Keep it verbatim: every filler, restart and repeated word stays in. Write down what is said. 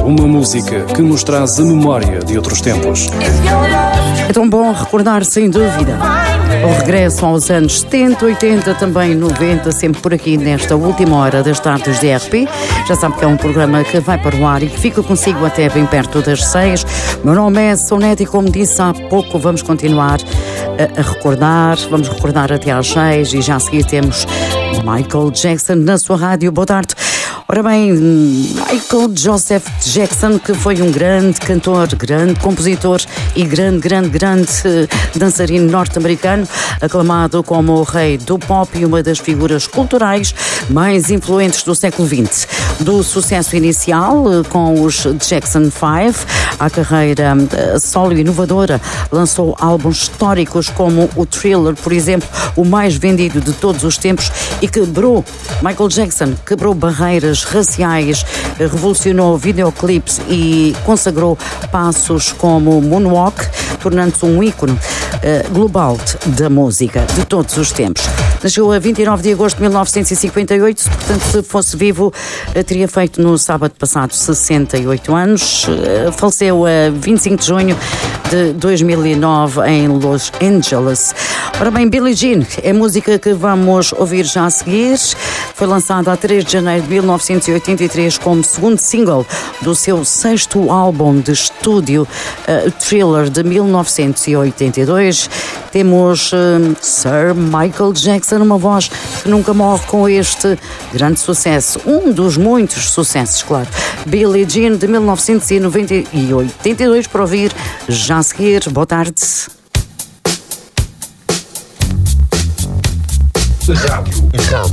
Uma música que nos traz a memória de outros tempos. É tão bom recordar, sem dúvida, o regresso aos anos setenta, oitenta, também noventa, sempre por aqui nesta última hora das tardes de R P. Já sabe que é um programa que vai para o ar e que fica consigo até bem perto das seis. Meu nome é Sonete e, como disse há pouco, vamos continuar a, a recordar, vamos recordar até às seis e já a seguir temos Michael Jackson na sua rádio. Boa tarde. Ora bem, Michael Joseph Jackson, que foi um grande cantor, grande compositor e grande, grande, grande dançarino norte-americano, aclamado como o rei do pop e uma das figuras culturais mais influentes do século vinte. Do sucesso inicial com os Jackson Five, à carreira solo e inovadora, lançou álbuns históricos como o Thriller, por exemplo, o mais vendido de todos os tempos, e quebrou, Michael Jackson quebrou barreiras raciais, revolucionou videoclipes e consagrou passos como Moonwalk, tornando-se um ícone uh, global da música de todos os tempos. Nasceu a vinte e nove de agosto de mil novecentos e cinquenta e oito, portanto, se fosse vivo, uh, teria feito no sábado passado sessenta e oito anos. Uh, faleceu a vinte e cinco de junho de dois mil e nove em Los Angeles. Ora bem, Billie Jean é a música que vamos ouvir já a seguir. Foi lançada a três de janeiro de mil novecentos e oitenta e três como segundo single do seu sexto álbum de estúdio, uh, Thriller, de mil novecentos e oitenta e dois. Temos uh, Sir Michael Jackson, uma voz que nunca morre, com este grande sucesso, um dos muitos sucessos, claro. Billie Jean, de mil novecentos e noventa e oitenta e dois, para ouvir já a seguir. Boa tarde. Rádio. Rádio.